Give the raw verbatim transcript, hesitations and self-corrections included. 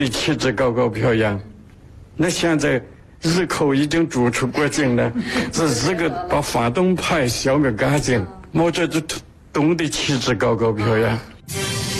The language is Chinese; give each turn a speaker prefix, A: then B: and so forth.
A: 旗帜高高飘扬。那现在日寇已经逐出国境了，这日个把反动派消灭干净，毛泽东的旗帜高高飘扬。